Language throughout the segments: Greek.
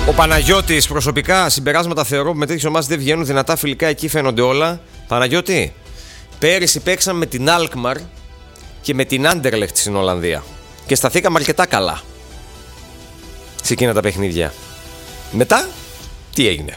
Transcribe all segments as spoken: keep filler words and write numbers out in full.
Ο Παναγιώτης, προσωπικά συμπεράσματα θεωρώ που με τέτοιες ομάδες δεν βγαίνουν δυνατά φιλικά, εκεί φαίνονται όλα. Παναγιώτη, πέρυσι παίξαμε με την Alkmaar και με την Anderlecht στην Ολλανδία και σταθήκαμε αρκετά καλά σε εκείνα τα παιχνίδια. Μετά, τι έγινε?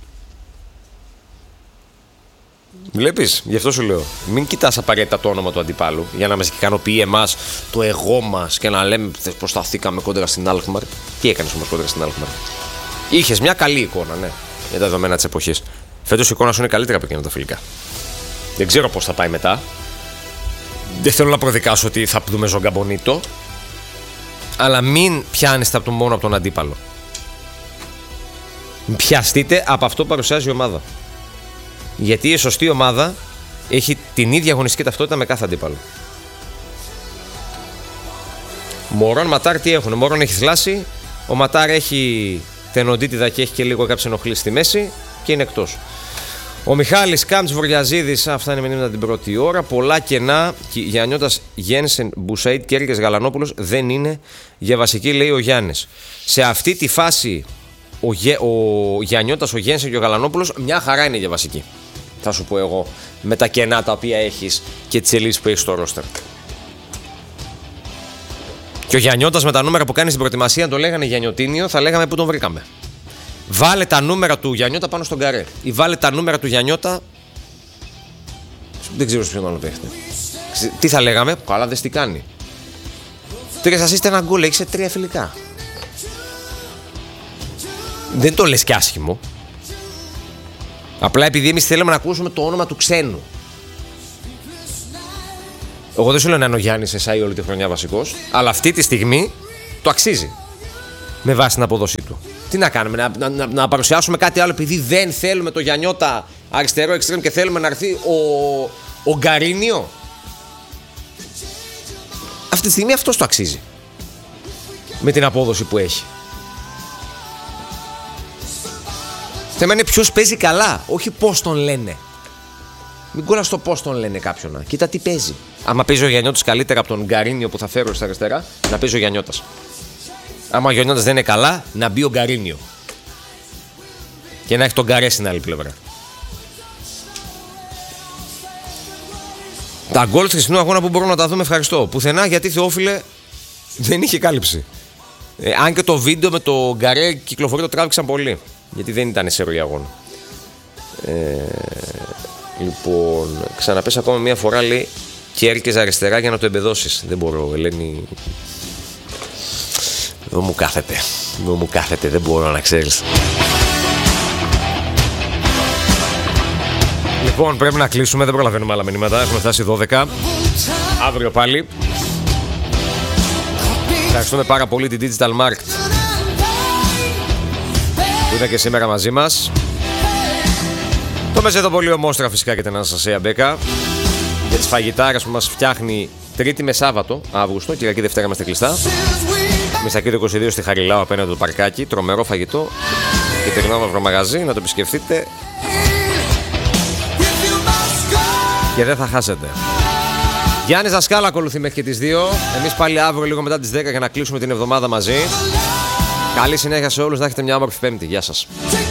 Βλέπεις, γι' αυτό σου λέω. Μην κοιτάς απαραίτητα το όνομα του αντιπάλου για να μας ικανοποιεί εμάς το εγώ μας και να λέμε πως σταθήκαμε κόντρα στην Alkmaar. Τι έκανες όμως κόντρα στην Alkmaar? Είχες μια καλή εικόνα, ναι, για τα δεδομένα της εποχής. Φέτος η εικόνα σου είναι καλύτερα από εκείνα τα φιλικά. Δεν ξέρω πώς θα πάει μετά. Δεν θέλω να προδικάσω ότι θα δούμε ζωγκαμπονίτο. Αλλά μην πιάνεστε από τον μόνο από τον αντίπαλο. Πιαστείτε από αυτό που παρουσιάζει η ομάδα. Γιατί η σωστή ομάδα έχει την ίδια αγωνιστική ταυτότητα με κάθε αντίπαλο. Μωρόν, Ματάρ τι έχουν? Μωρόν έχει θλάσει. Ο Ματάρ έχει τενοντίτιδα και έχει και λίγο κάποιες ενοχλήσεις στη μέση και είναι εκτός. Ο Μιχάλης Κάμπτς Βορειαζίδης, αυτά είναι μηνύματα την πρώτη ώρα. Πολλά κενά. Γιαννιώτας, Γένσεν, Μπουσαΐτ, Κέρκες, Γαλανόπουλος δεν είναι για βασική, λέει ο Γιάννης. Σε αυτή τη φάση ο, Γε, ο Γιαννιώτας, ο Γένσεν και ο Γαλανόπουλος μια χαρά είναι για βασική. Θα σου πω εγώ, με τα κενά τα οποία έχεις και τις ελλείψεις που έχεις στο ρόστερ. Και ο Γιαννιώτας με τα νούμερα που κάνει στην προετοιμασία, αν το λέγανε Γιαννιωτίνιο, θα λέγαμε πού τον βρήκαμε. Βάλε τα νούμερα του Γιαννιώτα πάνω στον καρέ. Ή βάλε τα νούμερα του Γιαννιώτα. Δεν ξέρω σε ποιον άλλο το έχετε. Τι θα λέγαμε? Καλά, δες τι κάνει. Τρεις ασίστ, ένα γκολ, έχεις τρία φιλικά. Δεν το λες κι άσχημο. Απλά επειδή εμείς θέλουμε να ακούσουμε το όνομα του ξένου. Εγώ δεν σου λέω να είναι ο Γιάννης εσάι όλη τη χρονιά βασικός, αλλά αυτή τη στιγμή το αξίζει. Με βάση την απόδοσή του. Τι να κάνουμε, να, να, να παρουσιάσουμε κάτι άλλο επειδή δεν θέλουμε το Γιαννιώτα αριστερό εξτρέμ και θέλουμε να έρθει ο, ο Γκαρίνιο. Αυτή τη στιγμή αυτός το αξίζει. Με την απόδοση που έχει. Θέμα είναι ποιος παίζει καλά, όχι πώς τον λένε. Μην κόλλας το πώς τον λένε κάποιον. Κοίτα τι παίζει. Άμα παίζει ο Γιαννιώτας καλύτερα από τον Γκαρίνιο που θα φέρω στα αριστερά, να παίζει ο Γιαννιώτας. Άμα ο Γιαννιώτας δεν είναι καλά, να μπει ο Γκαρίνιο. Και να έχει τον Γκαρέ στην άλλη πλευρά. Τα γκολ του χθεσινού αγώνα που μπορούμε να τα δούμε, ευχαριστώ. Πουθενά, γιατί Θεόφιλε δεν είχε κάλυψη. Ε, αν και το βίντεο με το Γκαρέ κυκλοφορεί, το τράβηξαν πολύ. Γιατί δεν ήταν σε ροή αγώνα. Ε, λοιπόν, ξαναπες ακόμα μία φορά, λέει, και έρχεσαι αριστερά για να το εμπεδώσεις. Δεν μπορώ, Ελένη. Δεν μου κάθεται. Δεν μου κάθεται, δεν μπορώ να ξέρεις. Λοιπόν, πρέπει να κλείσουμε, δεν προλαβαίνουμε άλλα μηνύματα. Έχουμε φτάσει δώδεκα. Αύριο πάλι. Ευχαριστούμε πάρα πολύ την Digital Markt που ήταν και σήμερα μαζί μας. Το Μεζεδοπολείο Μόστρα φυσικά και την Αναστασία Μπέκα για τις φαγητάρες που μας φτιάχνει Τρίτη με Σάββατο Αύγουστο. Κυριακή Δευτέρα είμαστε κλειστά. Μιστακίδο είκοσι δύο στη Χαριλάου απέναντι το παρκάκι. Τρομερό φαγητό και τερινό μαύρο μαγαζί. Να το επισκεφτείτε και δεν θα χάσετε. Γιάννης Δασκάλα ακολουθεί μέχρι και τις δύο. Εμείς πάλι αύριο λίγο μετά τις δέκα για να κλείσουμε την εβδομάδα μαζί. Καλή συνέχεια σε όλους, να έχετε μια όμορφη Πέμπτη. Γεια σας.